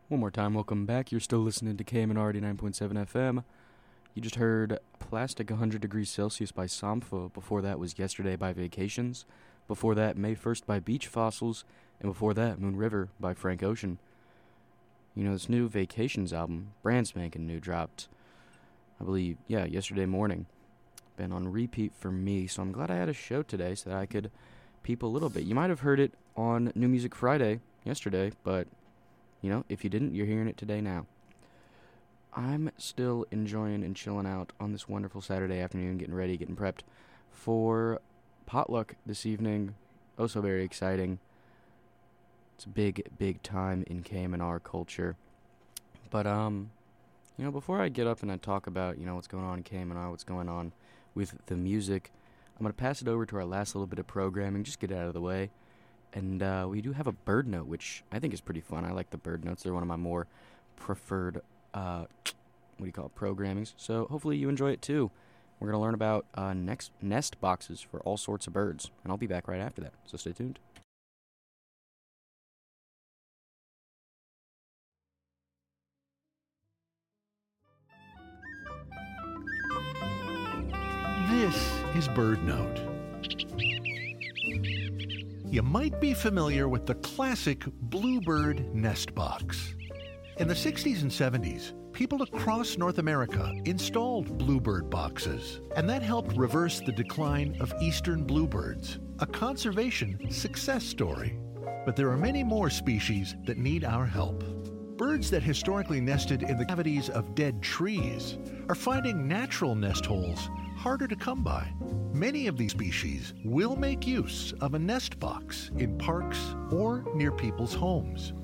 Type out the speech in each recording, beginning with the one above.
One more time, welcome back. You're still listening to KMNR 89.7 FM. You just heard Plastic 100 Degrees Celsius by Sampha. Before that was Yesterday by Vacations. Before that, May 1st by Beach Fossils. And before that, Moon River by Frank Ocean. You know, this new Vacations album, brand spanking new, dropped, I believe, yesterday morning. Been on repeat for me, so I'm glad I had a show today so that I could peep a little bit. You might have heard it on New Music Friday yesterday, but you know, if you didn't, you're hearing it today now. I'm still enjoying and chilling out on this wonderful Saturday afternoon, getting ready, getting prepped for potluck this evening. Oh, so very exciting. It's a big, big time in KMNR culture. But, you know, before I get up and I talk about, you know, what's going on in KMNR, what's going on with the music, I'm going to pass it over to our last little bit of programming, just get it out of the way. And we do have a bird note, which I think is pretty fun. I like the bird notes. They're one of my more preferred, programmings. So hopefully you enjoy it too. We're going to learn about nest boxes for all sorts of birds. And I'll be back right after that. So stay tuned. This is Bird Note. You might be familiar with the classic bluebird nest box. In the 60s and 70s, people across North America installed bluebird boxes, and that helped reverse the decline of eastern bluebirds, a conservation success story. But there are many more species that need our help. Birds that historically nested in the cavities of dead trees are finding natural nest holes harder to come by. Many of these species will make use of a nest box in parks or near people's homes.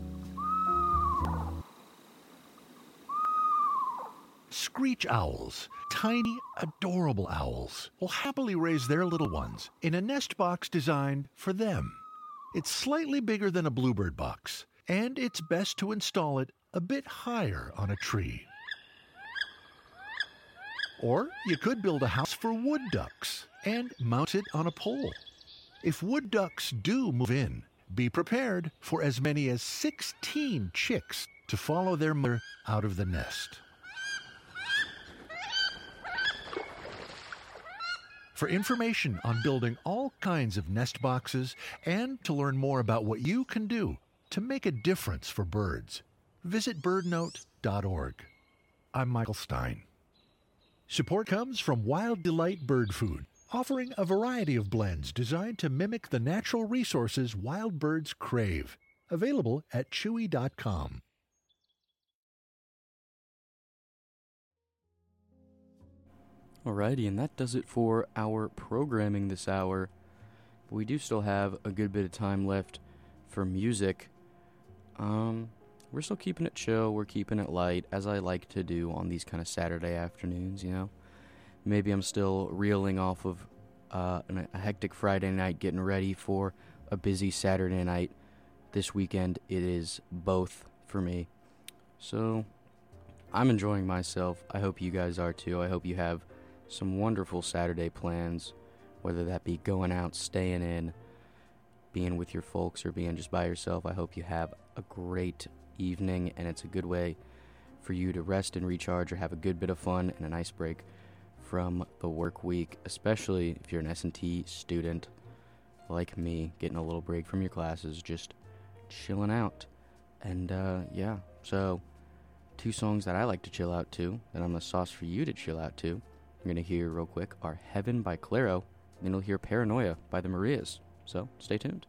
Screech owls, tiny, adorable owls, will happily raise their little ones in a nest box designed for them. It's slightly bigger than a bluebird box, and it's best to install it a bit higher on a tree. Or you could build a house for wood ducks and mount it on a pole. If wood ducks do move in, be prepared for as many as 16 chicks to follow their mother out of the nest. For information on building all kinds of nest boxes and to learn more about what you can do to make a difference for birds, visit birdnote.org. I'm Michael Stein. Support comes from Wild Delight Bird Food, offering a variety of blends designed to mimic the natural resources wild birds crave. Available at chewy.com. Alrighty, and that does it for our programming this hour. But we do still have a good bit of time left for music. We're still keeping it chill, we're keeping it light, as I like to do on these kind of Saturday afternoons, you know. Maybe I'm still reeling off of a hectic Friday night, getting ready for a busy Saturday night. This weekend, it is both for me. So, I'm enjoying myself. I hope you guys are too. I hope you have some wonderful Saturday plans, whether that be going out, staying in, being with your folks, or being just by yourself. I hope you have a great evening, and it's a good way for you to rest and recharge or have a good bit of fun and a nice break from the work week, especially if you're an S&T student like me, getting a little break from your classes, just chilling out. And so 2 songs that I like to chill out to, that I'm going to sauce for you to chill out to. You're going to hear real quick are Heaven by Clairo, and then you'll hear Paranoia by the Marias. So stay tuned.